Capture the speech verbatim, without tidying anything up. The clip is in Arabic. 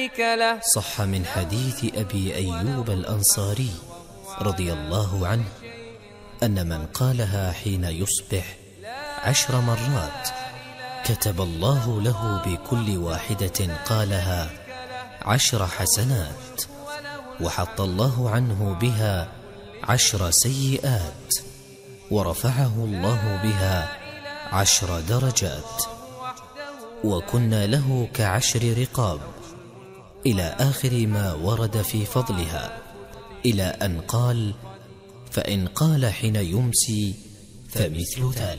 شريك له. صح من حديث أبي أيوب الأنصاري رضي الله عنه أن من قالها حين يصبح عشر مرات كتب الله له بكل واحدة قالها عشر حسنات، وحط الله عنه بها عشر سيئات، ورفعه الله بها عشر درجات، وكنا له كعشر رقاب، إلى آخر ما ورد في فضلها، إلى أن قال: فإن قال حين يمسي فمثل ذلك.